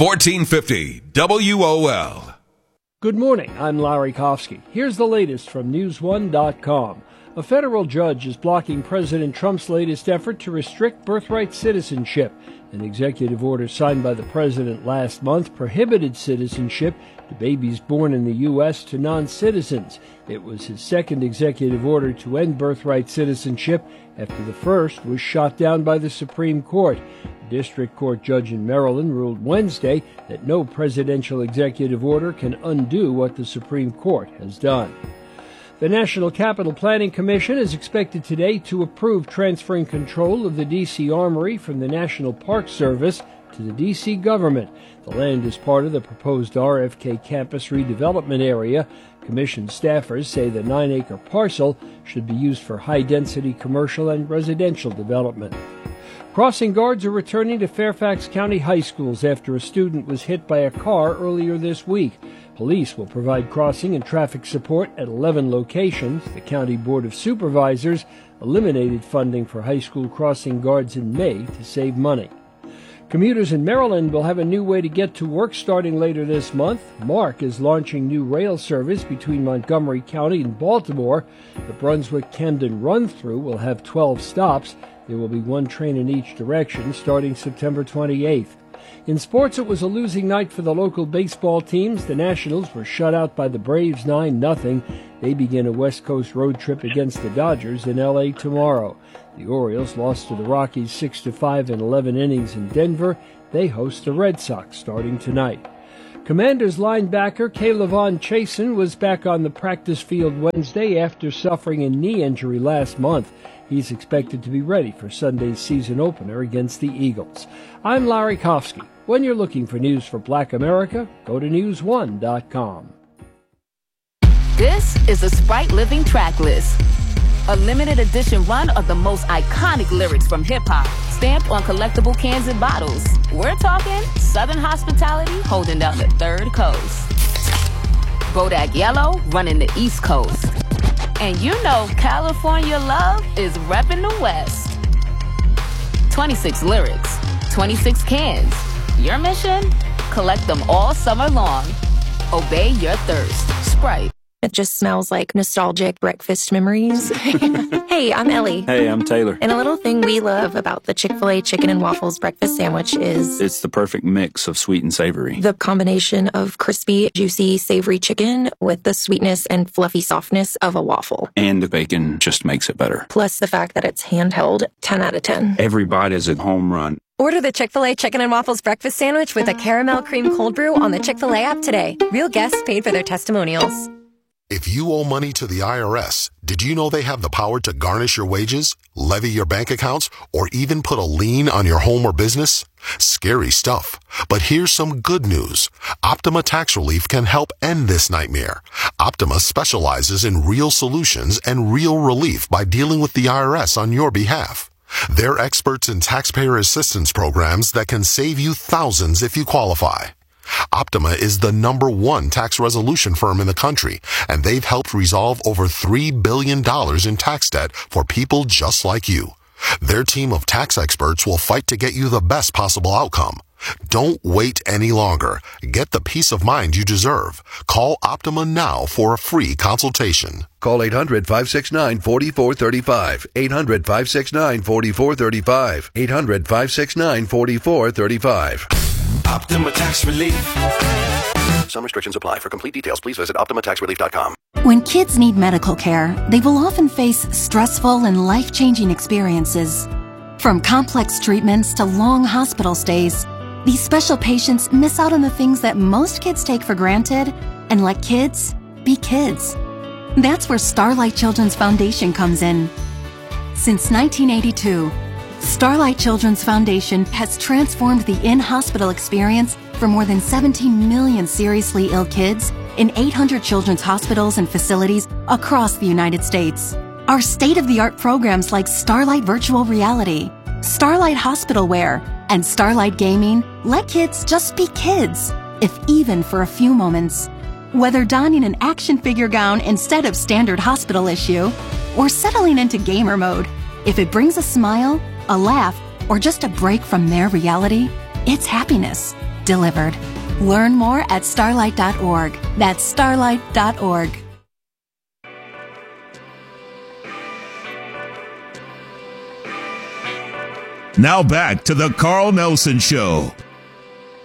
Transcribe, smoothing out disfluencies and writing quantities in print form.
1450 WOL. Good morning, I'm Larry Kofsky. Here's the latest from News1.com. A federal judge is blocking President Trump's latest effort to restrict birthright citizenship. An executive order signed by the president last month prohibited citizenship to babies born in the U.S. to non-citizens. It was his second executive order to end birthright citizenship after the first was shot down by the Supreme Court. A district court judge in Maryland ruled Wednesday that no presidential executive order can undo what the Supreme Court has done. The National Capital Planning Commission is expected today to approve transferring control of the D.C. Armory from the National Park Service to the D.C. government. The land is part of the proposed RFK campus redevelopment area. Commission staffers say the 9-acre parcel should be used for high-density commercial and residential development. Crossing guards are returning to Fairfax County high schools after a student was hit by a car earlier this week. Police will provide crossing and traffic support at 11 locations. The County Board of Supervisors eliminated funding for high school crossing guards in May to save money. Commuters in Maryland will have a new way to get to work starting later this month. MARC is launching new rail service between Montgomery County and Baltimore. The Brunswick-Camden run-through will have 12 stops. There will be one train in each direction starting September 28th. In sports, it was a losing night for the local baseball teams. The Nationals were shut out by the Braves 9-0. They begin a West Coast road trip against the Dodgers in L.A. tomorrow. The Orioles lost to the Rockies 6-5 in 11 innings in Denver. They host the Red Sox starting tonight. Commanders linebacker K'Lavon Chaisson was back on the practice field Wednesday after suffering a knee injury last month. He's expected to be ready for Sunday's season opener against the Eagles. I'm Larry Kofsky. When you're looking for news for Black America, go to News1.com. This is the Sprite Living Track List. A limited edition run of the most iconic lyrics from hip-hop, stamped on collectible cans and bottles. We're talking Southern hospitality holding down the third coast. Bodak Yellow running the East Coast. And you know California love is repping the West. 26 lyrics, 26 cans. Your mission? Collect them all summer long. Obey your thirst. Sprite. It just smells like nostalgic breakfast memories. Hey, I'm Ellie. Hey, I'm Taylor. And a little thing we love about the Chick-fil-A Chicken and Waffles breakfast sandwich is... it's the perfect mix of sweet and savory. The combination of crispy, juicy, savory chicken with the sweetness and fluffy softness of a waffle. And the bacon just makes it better. Plus the fact that it's handheld, 10 out of 10. Every bite is a home run. Order the Chick-fil-A Chicken and Waffles breakfast sandwich with a caramel cream cold brew on the Chick-fil-A app today. Real guests paid for their testimonials. If you owe money to the IRS, did you know they have the power to garnish your wages, levy your bank accounts, or even put a lien on your home or business? Scary stuff. But here's some good news. Optima Tax Relief can help end this nightmare. Optima specializes in real solutions and real relief by dealing with the IRS on your behalf. They're experts in taxpayer assistance programs that can save you thousands if you qualify. Optima is the #1 tax resolution firm in the country, and they've helped resolve over $3 billion in tax debt for people just like you. Their team of tax experts will fight to get you the best possible outcome. Don't wait any longer. Get the peace of mind you deserve. Call Optima now for a free consultation. Call 800-569-4435. 800-569-4435. 800-569-4435. Optima Tax Relief. Some restrictions apply. For complete details, please visit OptimaTaxRelief.com. When kids need medical care, they will often face stressful and life-changing experiences. From complex treatments to long hospital stays, these special patients miss out on the things that most kids take for granted and let kids be kids. That's where Starlight Children's Foundation comes in. Since 1982, Starlight Children's Foundation has transformed the in-hospital experience for more than 17 million seriously ill kids in 800 children's hospitals and facilities across the United States. Our state-of-the-art programs like Starlight Virtual Reality, Starlight Hospital Wear, and Starlight Gaming let kids just be kids, if even for a few moments. Whether donning an action figure gown instead of standard hospital issue, or settling into gamer mode, if it brings a smile, a laugh, or just a break from their reality, it's happiness. delivered. Learn more at starlight.org. That's starlight.org. Now back to the Carl Nelson Show